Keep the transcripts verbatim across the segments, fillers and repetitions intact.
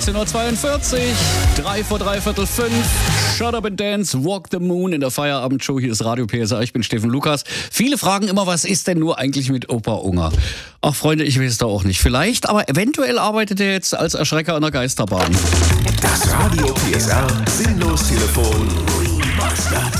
achtzehn Uhr zweiundvierzig, drei vor drei, Viertel fünf. Shut Up and Dance, Walk the Moon in der Feierabendshow. Hier ist Radio P S R, ich bin Steffen Lukas. Viele fragen immer, was ist denn nur eigentlich mit Opa Unger? Ach Freunde, ich weiß es da auch nicht. Vielleicht, aber eventuell arbeitet er jetzt als Erschrecker an der Geisterbahn. Das Radio P S R Sinnlos-Telefon Remastered.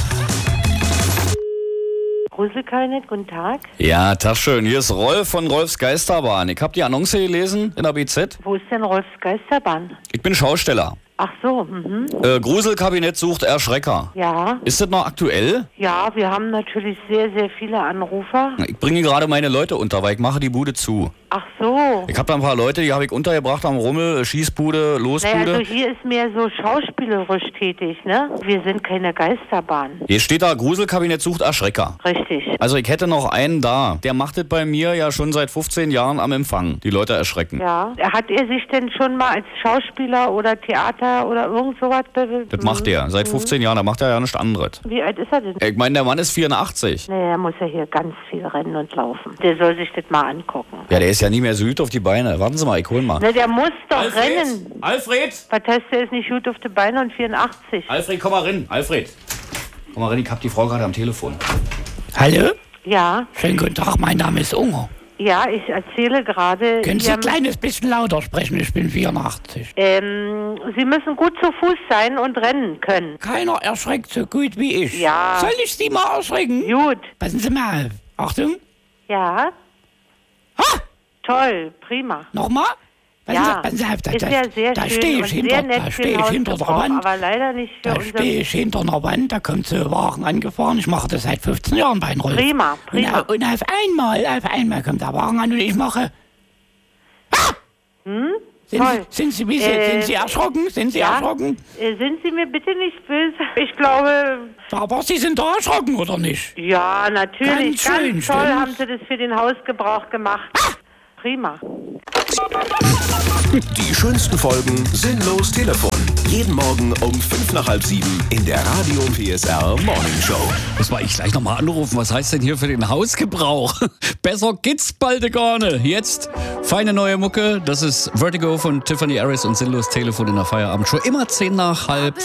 Gruselköln, guten Tag. Ja, Tag schön. Hier ist Rolf von Rolfs Geisterbahn. Ich habe die Annonce gelesen in der B Z. Wo ist denn Rolfs Geisterbahn? Ich bin Schausteller. Ach so, mhm. Äh, Gruselkabinett sucht Erschrecker. Ja. Ist das noch aktuell? Ja, wir haben natürlich sehr, sehr viele Anrufer. Ich bringe gerade meine Leute unter, weil ich mache die Bude zu. Ach so. Ich habe da ein paar Leute, die habe ich untergebracht am Rummel, Schießbude, Losbude. Naja, also hier ist mehr so schauspielerisch tätig, ne? Wir sind keine Geisterbahn. Hier steht da, Gruselkabinett sucht Erschrecker. Richtig. Also ich hätte noch einen da. Der macht das bei mir ja schon seit fünfzehn Jahren am Empfang. Die Leute erschrecken. Ja. Hat er sich denn schon mal als Schauspieler oder Theater oder irgend sowas... Be- Das macht er. Seit fünfzehn Jahren. Da macht er ja nichts anderes. Wie alt ist er denn? Ich meine, der Mann ist vierundachtzig. Naja, er muss ja hier ganz viel rennen und laufen. Der soll sich das mal angucken. Ja, der ist ja nicht mehr so gut auf die Beine. Warten Sie mal, ich hol mal. Na, der muss doch rennen. Alfred! Was heißt, der ist nicht gut auf die Beine und vierundachtzig? Alfred, komm mal rein. Alfred! Komm mal rein, ich hab die Frau gerade am Telefon. Hallo? Ja, Schönen guten Tag, mein Name ist Unger. ja, ich erzähle gerade... Können Sie Ihrem- ein kleines bisschen lauter sprechen? Ich bin vierundachtzig. Ähm, Sie müssen gut zu Fuß sein und rennen können. Keiner erschreckt so gut wie ich. Ja. Soll ich Sie mal erschrecken? Gut. Passen Sie mal auf. Achtung. Ja, Ha! toll, prima. Nochmal? Passen Ja, Sie, passen Sie auf. Da, ist da, ja sehr da schön stehe und ich sehr hinter, nett da für stehe den ich hinter der Hausgebrauch, Wand. aber leider nicht für Da unser... stehe ich hinter einer Wand, da kommt so ein Wagen angefahren. Ich mache das seit fünfzehn Jahren bei den Rolf. Prima, prima. Und, und auf einmal, auf einmal kommt der Wagen an und ich mache... Ah! Hm? Sind, Toll. Sie, sind, Sie, wie, Äh, sind Sie erschrocken? Sind Sie ja? erschrocken? Äh, sind Sie mir bitte nicht böse? Ich glaube, Aber Sie sind da erschrocken, oder nicht? ja, natürlich. Ganz schön, Ganz toll stimmt's? haben Sie das für den Hausgebrauch gemacht. Prima. Die schönsten Folgen Sinnlos Telefon. Jeden Morgen um fünf nach halb sieben in der Radio P S R Morning Show. Muss mal ich gleich nochmal anrufen. Was heißt denn hier für den Hausgebrauch? Besser geht's bald gar nicht. Jetzt feine neue Mucke. Das ist Vertigo von Tiffany Harris und Sinnlos Telefon in der Feierabendshow. Immer zehn nach halb